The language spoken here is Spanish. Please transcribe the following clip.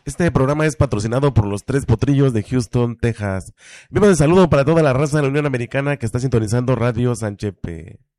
Este programa es patrocinado por los Tres Potrillos de Houston, Texas. Enviamos un saludo para toda la raza de la Unión Americana que está sintonizando Radio Sanchepe.